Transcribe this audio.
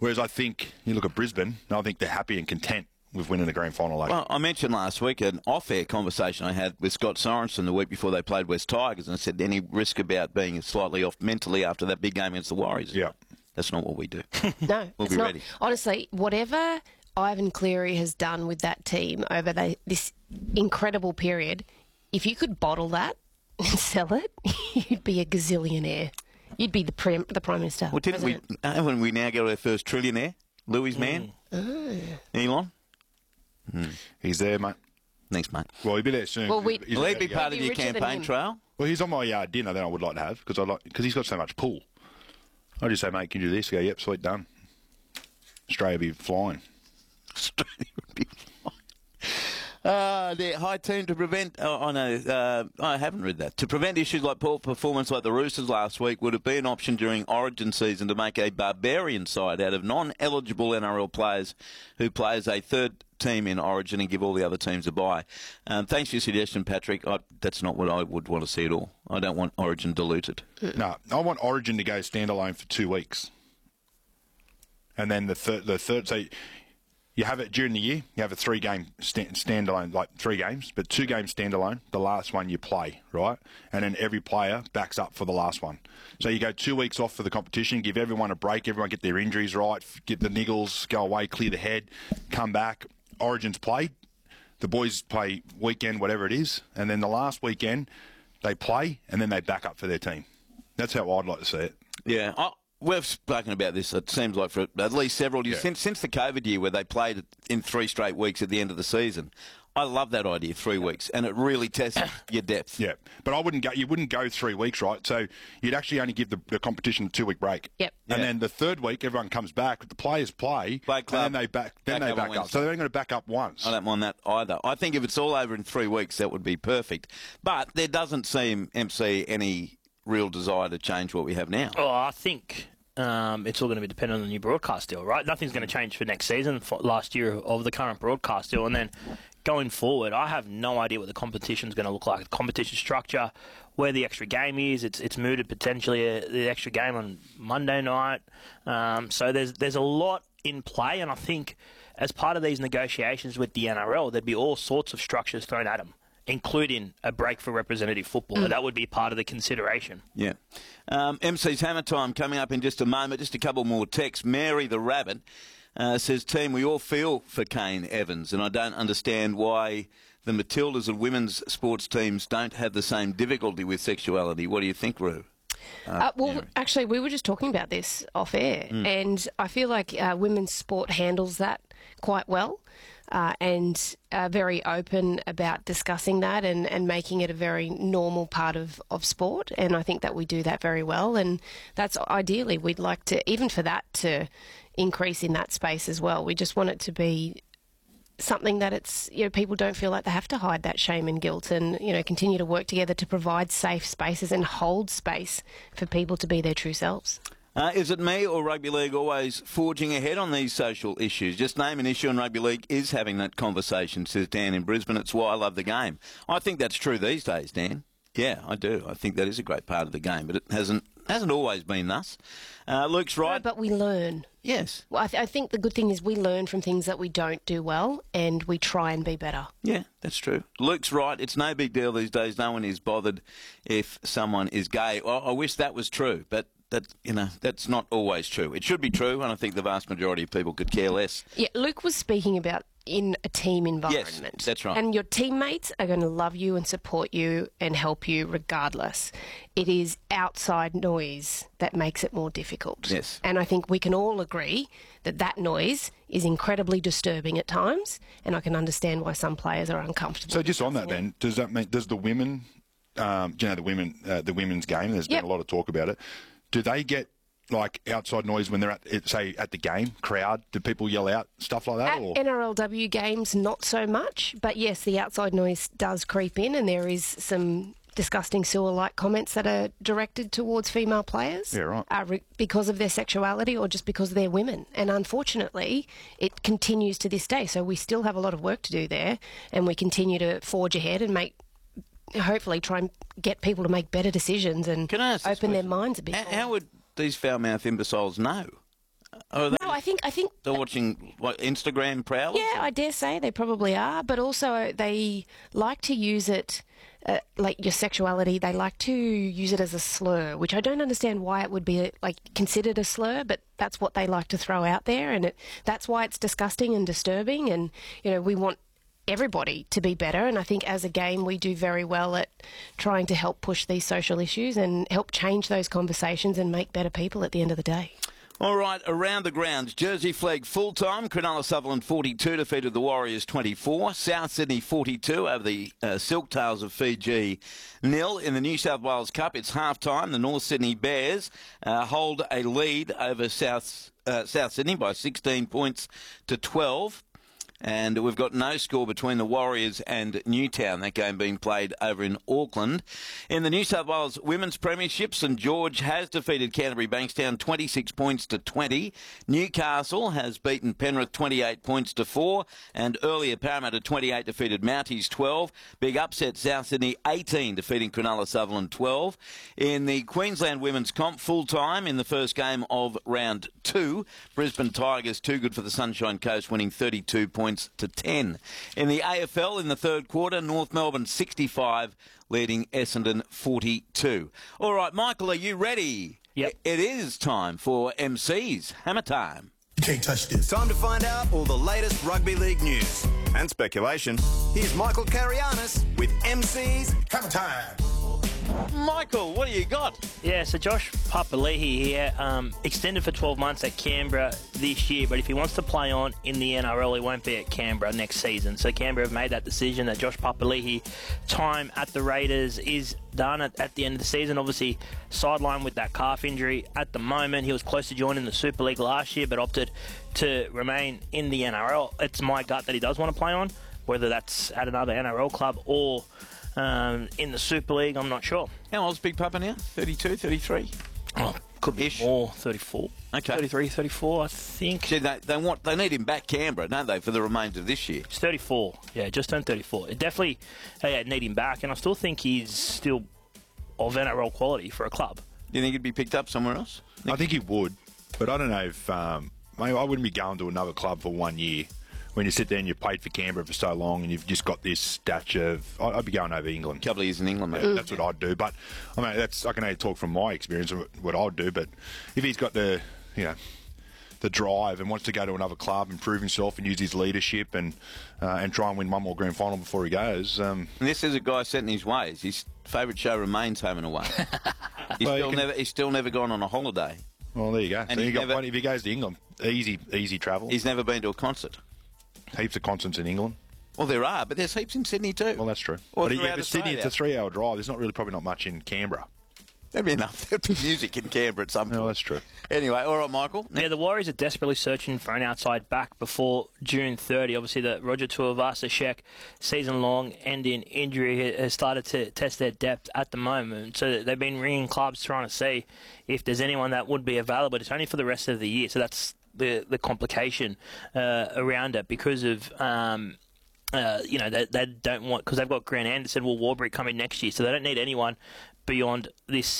Whereas I think, you look at Brisbane, and I think they're happy and content with winning the grand final. Well, I mentioned last week an off-air conversation I had with Scott Sorensen the week before they played West Tigers, and I said, any risk about being slightly off mentally after that big game against the Warriors? Yeah. That's not what we do. No, We'll it's be not. ready. Honestly, whatever Ivan Cleary has done with that team over this incredible period, if you could bottle that and sell it, you'd be a gazillionaire. You'd be the Prime Minister. Well, haven't we now got our first trillionaire? Louis' man? Elon? He's there, mate. Thanks, mate. Well, he'll be there soon. Well, Will he be part of Be your richer than campaign him. trail? Well, he's on my dinner that I would like to have because he's got so much pull. I just say, mate, can you do this? He go, yep, sweet, done. Australia be flying. Australia would be fine. The high team to prevent... I haven't read that. To prevent issues like poor performance like the Roosters last week, would it be an option during Origin season to make a barbarian side out of non-eligible NRL players who plays a third team in Origin and give all the other teams a bye? Thanks for your suggestion, Patrick. That's not what I would want to see at all. I don't want Origin diluted. No, I want Origin to go standalone for 2 weeks. And then the third... So you have it during the year, you have a 3-game standalone, like 3 games, but 2 games standalone, the last one you play, right? And then every player backs up for the last one. So you go 2 weeks off for the competition, give everyone a break, everyone get their injuries right, get the niggles, go away, clear the head, come back. Origin's played, the boys play weekend, whatever it is, and then the last weekend they play and then they back up for their team. That's how I'd like to see it. Yeah, we've spoken about this, it seems like, for at least several years. Yeah. Since the COVID year where they played in 3 straight weeks at the end of the season. I love that idea, 3 weeks, and it really tests your depth. Yeah, but you wouldn't go 3 weeks, right? So you'd actually only give the competition a 2-week break. Yep. And then the third week, everyone comes back, the players play, Play club, and then they back on up. So they're only going to back up once. I don't mind that either. I think if it's all over in 3 weeks, that would be perfect. But there doesn't seem, MC, any real desire to change what we have now. Oh, I think it's all going to be dependent on the new broadcast deal, right? Nothing's going to change for next season, for last year of the current broadcast deal. And then going forward, I have no idea what the competition's going to look like. The competition structure, where the extra game is, it's mooted potentially the extra game on Monday night. So there's a lot in play, and I think as part of these negotiations with the NRL, there'd be all sorts of structures thrown at them, including a break for representative football. That would be part of the consideration. Yeah. MC's Hammer Time coming up in just a moment. Just a couple more texts. Mary the Rabbit says, team, we all feel for Kane Evans, and I don't understand why the Matildas and women's sports teams don't have the same difficulty with sexuality. What do you think, Roo? Actually, we were just talking about this off air, and I feel like women's sport handles that quite well, and very open about discussing that and making it a very normal part of sport. And I think that we do that very well, and that's ideally we'd like to, even for that to increase in that space as well. We just want it to be something that it's, people don't feel like they have to hide that shame and guilt, and continue to work together to provide safe spaces and hold space for people to be their true selves. Is it me or Rugby League always forging ahead on these social issues? Just name an issue and Rugby League is having that conversation, says Dan in Brisbane. It's why I love the game. I think that's true these days, Dan. Yeah, I do. I think that is a great part of the game, but it hasn't always been thus. Luke's right. No, but we learn. Yes. Well, I think the good thing is we learn from things that we don't do well, and we try and be better. Yeah, that's true. Luke's right. It's no big deal these days. No one is bothered if someone is gay. Well, I wish that was true, but that's not always true. It should be true, and I think the vast majority of people could care less. Yeah, Luke was speaking about in a team environment. Yes, that's right. And your teammates are going to love you and support you and help you regardless. It is outside noise that makes it more difficult. Yes. And I think we can all agree that noise is incredibly disturbing at times, and I can understand why some players are uncomfortable. So just on that then, does that mean, does the women, the women's game, there's been a lot of talk about it, do they get like outside noise when they're at the game, crowd? Do people yell out, stuff like that? At NRLW games, not so much. But yes, the outside noise does creep in, and there is some disgusting sewer-like comments that are directed towards female players. Yeah, right. Because of their sexuality or just because they're women. And unfortunately, it continues to this day. So we still have a lot of work to do there, and we continue to forge ahead and hopefully try and get people to make better decisions and open their minds a bit more. How would these foul-mouthed imbeciles know? Or are they, No, I think they're watching what, Instagram prowlers? yeah, I dare say they probably are, but also they like to use it. Like your sexuality, they like to use it as a slur, which I don't understand why it would be like considered a slur, but that's what they like to throw out there, and that's why it's disgusting and disturbing. And we want everybody to be better, and I think as a game we do very well at trying to help push these social issues and help change those conversations and make better people at the end of the day. All right, around the grounds, Jersey Flegg full-time, Cronulla Sutherland 42 defeated the Warriors 24, South Sydney 42 over the Silktails of Fiji 0. In the New South Wales Cup, it's half-time. The North Sydney Bears hold a lead over South Sydney by 16 points to 12. And we've got no score between the Warriors and Newtown, that game being played over in Auckland. In the New South Wales Women's Premiership, St George has defeated Canterbury Bankstown 26 points to 20. Newcastle has beaten Penrith 28 points to 4. And earlier Parramatta 28 defeated Mounties 12. Big upset, South Sydney 18 defeating Cronulla Sutherland 12. In the Queensland Women's Comp full-time in the first game of round 2, Brisbane Tigers too good for the Sunshine Coast, winning 32 points to 10. In the AFL in the third quarter, North Melbourne 65 leading Essendon 42. All right, Michael, are you ready? Yep. It is time for MC's Hammer Time. You can't touch this. Time to find out all the latest rugby league news and speculation. Here's Michael Carianis with MC's Hammer time. Michael, what do you got? Yeah, so Josh Papali'i here, extended for 12 months at Canberra this year, but if he wants to play on in the NRL, he won't be at Canberra next season. So Canberra have made that decision that Josh Papali'i time at the Raiders is done at the end of the season. Obviously, sidelined with that calf injury at the moment. He was close to joining the Super League last year, but opted to remain in the NRL. It's my gut that he does want to play on, whether that's at another NRL club or in the Super League, I'm not sure. How old's Big Papa now? 32, 33? Oh, could be Ish. more, 34. Okay. 33, 34, I think. See, they need him back Canberra, don't they, for the remainder of this year? He's 34. Yeah, just turned 34. It definitely need him back, and I still think he's still of NRL quality for a club. Do you think he'd be picked up somewhere else? I think he would, but I don't know if maybe I wouldn't be going to another club for 1 year. When you sit there and you've played for Canberra for so long and you've just got this stature of... I'd be going over England. A couple of years in England, mate. Yeah, that's what I'd do. But, I mean, I can only talk from my experience of what I'd do. But if he's got the drive and wants to go to another club and prove himself and use his leadership and try and win one more grand final before he goes... And this is a guy set in his ways. His favourite show remains Home and Away. He's still never gone on a holiday. Well, there you go. And so if he goes to England, easy travel. He's never been to a concert. Heaps of concerts in England. Well, there are, but there's heaps in Sydney too. Well, that's true. Or but throughout Sydney, Australia. it's a 3-hour drive. There's probably not much in Canberra. There'd be enough. There'd be music in Canberra at some point. No, that's true. Anyway, all right, Michael. Yeah, the Warriors are desperately searching for an outside back before June 30. Obviously, the Roger Tuivasa-Sheck season-long ending injury has started to test their depth at the moment. So they've been ringing clubs trying to see if there's anyone that would be available. But it's only for the rest of the year. So that's the complication around it because of... they don't want, because they've got Grant Anderson, Will Warbrick coming next year, so they don't need anyone beyond this